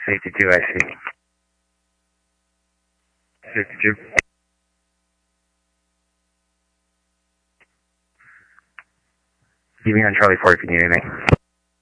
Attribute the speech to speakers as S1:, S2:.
S1: Safety 2, I see. Safety 2. Keeping on Charlie 4, can you hear me?